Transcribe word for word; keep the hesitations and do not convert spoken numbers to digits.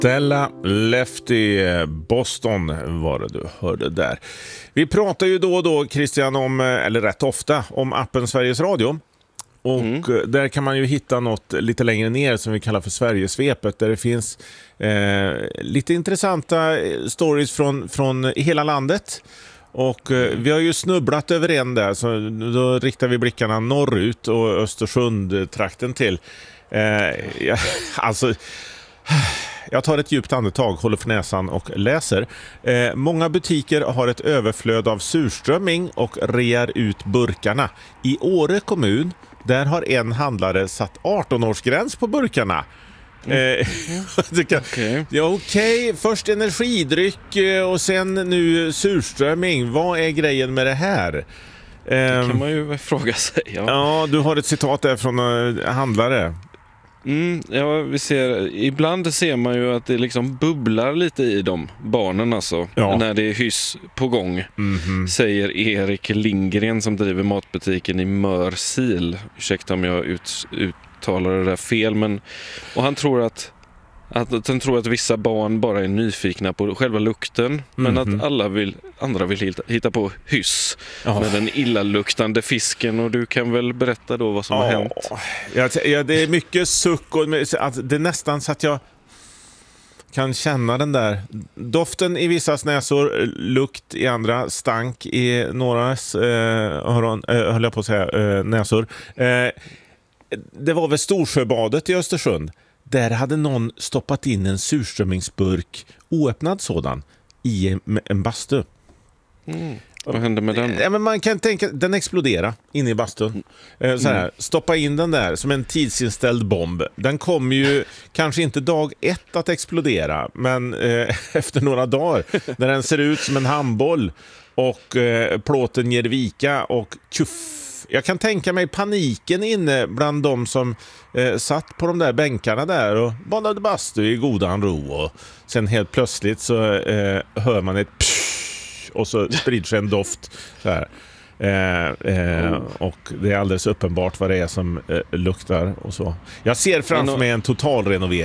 Stella Lefty, Boston var det du hörde där. Vi pratar ju då och då, Christian, om, eller rätt ofta, om appen Sveriges Radio. Och mm. där kan man ju hitta något lite längre ner som vi kallar för Sverigesvepet, där det finns eh, lite intressanta stories från, från hela landet. Och eh, vi har ju snubblat över en där, så då riktar vi blickarna norrut och Östersund-trakten till. Eh, ja, alltså... Jag tar ett djupt andetag, håller för näsan och läser. Eh, många butiker har ett överflöd av surströmming och rear ut burkarna. I Åre kommun, där har en handlare satt arton-årsgräns på burkarna. Mm. Eh, okay. Ja, okej. Okay. Först energidryck och sen nu surströmming. Vad är grejen med det här? Det kan man ju fråga sig. Ja, ja du har ett citat där från en handlare. Mm, ja, vi ser, ibland ser man ju att det liksom bubblar lite i dem, barnen alltså, ja. När det är hyss på gång, mm-hmm. säger Erik Lindgren som driver matbutiken i Mörsil. Ursäkta om jag ut, uttalar det där fel, men och han tror att Att han tror att vissa barn bara är nyfikna på själva lukten, mm-hmm. men att alla vill, andra vill hitta, hitta på hyss oh. med den illaluktande fisken. Och du kan väl berätta då vad som oh. har hänt? Ja, ja, det är mycket suck och att det är nästan så att jag kan känna den där doften i vissas näsor, lukt i andra, stank i någras eh, höron, eh, höll jag på att säga, eh, näsor. Eh, det var väl Storsjöbadet i Östersund. Där hade någon stoppat in en surströmmingsburk, oöppnad sådan, i en, en bastu. Mm. Vad hände med den? Ja, men man kan tänka, den exploderar inne i bastun. Eh, så här, mm. Stoppa in den där som en tidsinställd bomb. Den kommer ju kanske inte dag ett att explodera, men eh, efter några dagar, när den ser ut som en handboll och eh, plåten ger vika och tjuff. Jag kan tänka mig paniken inne bland de som eh, satt på de där bänkarna där och badade bastu i godan ro. Och sen helt plötsligt så eh, hör man ett psh, och så sprider sig en doft så här. Eh, eh, oh. Och det är alldeles uppenbart vad det är som eh, luktar och så. Jag ser framför mig en total renovering